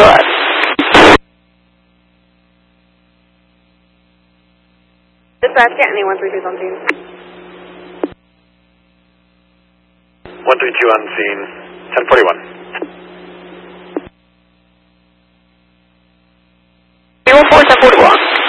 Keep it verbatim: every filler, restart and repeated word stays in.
to us. Dispatch, Canton one three two on scene. one three two on scene, ten forty-one. zero four ten forty-one.